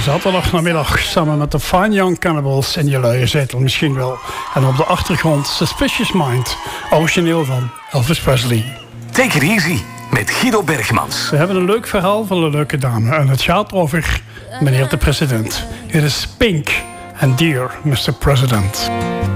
Zaterdagmiddag samen met de Fine Young Cannibals in je luie zetel misschien wel. En op de achtergrond Suspicious Mind, origineel van Elvis Presley. Take it easy met Guido Bergmans. We hebben een leuk verhaal van een leuke dame en het gaat over meneer de president. Hier is Pink en Dear Mr. President.